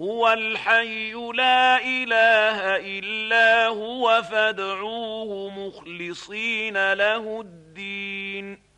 هو الحي لا إله إلا هو فادعوه مخلصين له الدين